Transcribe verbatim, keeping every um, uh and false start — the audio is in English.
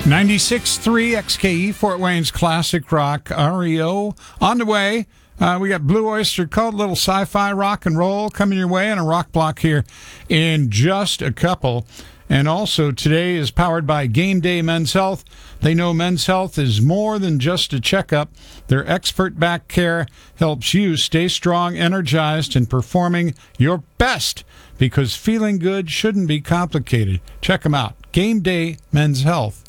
ninety-six point three X K E, Fort Wayne's classic rock, R E O. On the way, uh, we got Blue Oyster Cult, little sci-fi rock and roll coming your way, and a rock block here in just a couple. And also, today is powered by Game Day Men's Health. They know men's health is more than just a checkup. Their expert back care helps you stay strong, energized, and performing your best, because feeling good shouldn't be complicated. Check them out. Game Day Men's Health.